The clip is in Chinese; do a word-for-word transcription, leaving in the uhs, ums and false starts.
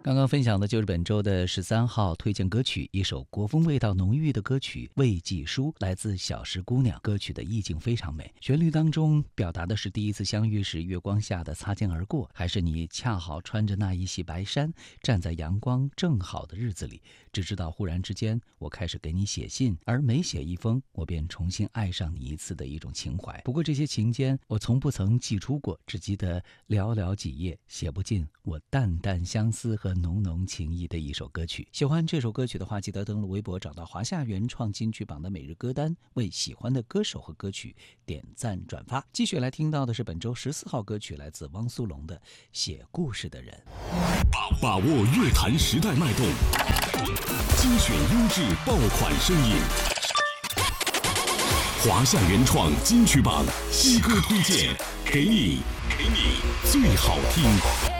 刚刚分享的就是本周的十三号推荐歌曲，一首国风味道浓郁的歌曲《未寄书》，来自小石姑娘。歌曲的意境非常美，旋律当中表达的是第一次相遇时月光下的擦肩而过，还是你恰好穿着那一袭白衫，站在阳光正好的日子里。只知道忽然之间我开始给你写信，而每写一封我便重新爱上你一次的一种情怀。不过这些情间我从不曾寄出过，只记得寥寥几页，写不尽我淡淡相思和浓浓情谊的一首歌曲。喜欢这首歌曲的话，记得登录微博找到华夏原创金曲榜的每日歌单，为喜欢的歌手和歌曲点赞转发。继续来听到的是本周十四号歌曲，来自汪苏泷的《写故事的人》。 把握乐坛时代脉动，精选优质爆款声音，华夏原创金曲榜新歌推荐，给你给你最好听。